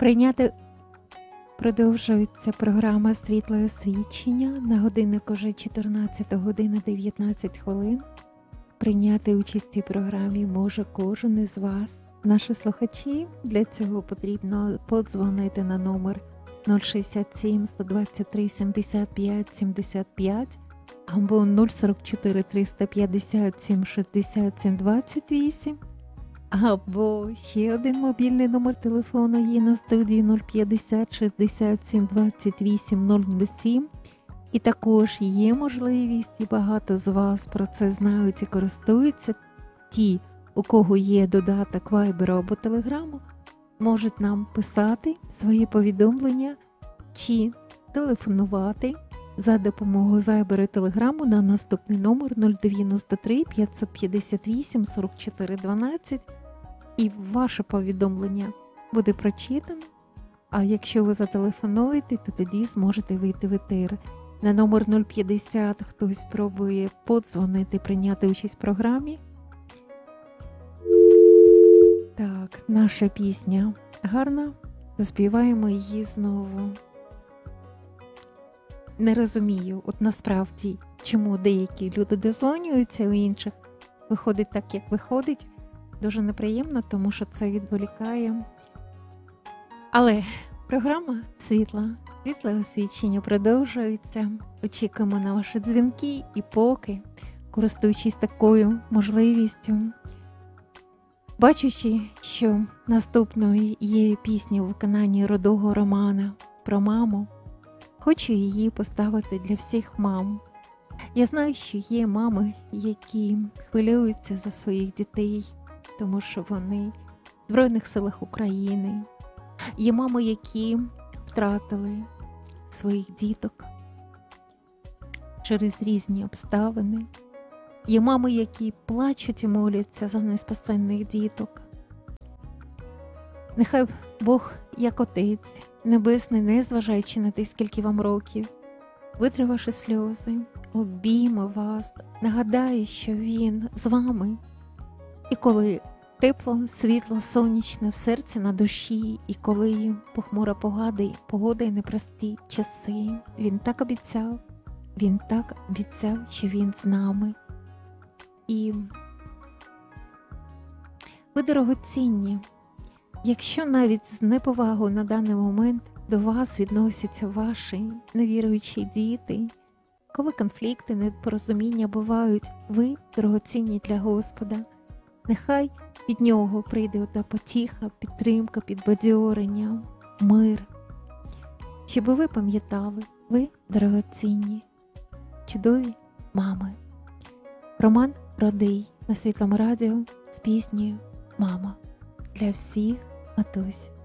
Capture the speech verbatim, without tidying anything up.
Прийняти продовжується програма «Світле освічення». На годинник уже чотирнадцята година дев'ятнадцять хвилин. Прийняти участь у цій програмі може кожен із вас. Наші слухачі, для цього потрібно подзвонити на номер нуль шістдесят сім сто двадцять три сімдесят п'ять сімдесят п'ять або нуль сорок чотири триста п'ятдесят сім шістдесят сім двадцять вісім, або ще один мобільний номер телефону є на студії нуль п'ятдесят шістдесят сім двадцять вісім нуль нуль сім. І також є можливість, і багато з вас про це знають і користуються, ті, у кого є додаток Viber або Telegram, можуть нам писати свої повідомлення чи телефонувати за допомогою Viber і Telegram на наступний номер нуль дев'яносто три п'ятсот п'ятдесят вісім сорок чотири дванадцять, і ваше повідомлення буде прочитано, а якщо ви зателефонуєте, то тоді зможете вийти в етер. На номер нуль п'ятдесят хтось спробує подзвонити, прийняти участь в програмі. Так, наша пісня гарна, заспіваємо її знову. Не розумію, от насправді, чому деякі люди дозвонюються, у інших виходить так, як виходить. Дуже неприємно, тому що це відволікає. Але програма світла, світле освічення продовжується. Очікуємо на ваші дзвінки і поки, користуючись такою можливістю, бачучи, що наступною є пісня у виконанні Рудого Романа про маму, хочу її поставити для всіх мам. Я знаю, що є мами, які хвилюються за своїх дітей, тому що вони в Збройних силах України. Є мами, які втратили своїх діток через різні обставини. Є мами, які плачуть і моляться за неспасенних діток. Нехай Бог, як Отець Небесний, не зважаючи на те, скільки вам років, витре ваші сльози, обійме вас, нагадає, що Він з вами. І коли тепло, світло, сонячне в серці, на душі, і коли похмура погода, погода і непрості часи, Він так обіцяв, Він так обіцяв, що Він з нами. І ви дорогоцінні, якщо навіть з неповагою на даний момент до вас відносяться ваші невіруючі діти, коли конфлікти, непорозуміння бувають, ви дорогоцінні для Господа. Нехай від Нього прийде ота потіха, підтримка, підбадьорення, мир. Щоб ви пам'ятали, ви дорогоцінні, чудові мами. Роман Рудий на Світлому радіо з піснею «Мама» для всіх матусь.